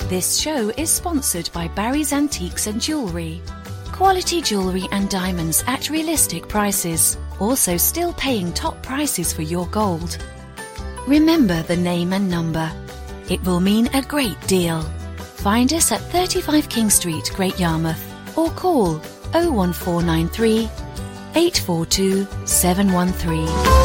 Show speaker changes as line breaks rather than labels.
This show is sponsored by Barry's Antiques and Jewellery. Quality jewellery and diamonds at realistic prices. Also still paying top prices for your gold. Remember the name and number. It will mean a great deal. Find us at 35 King Street, Great Yarmouth, or call 01493 842 713.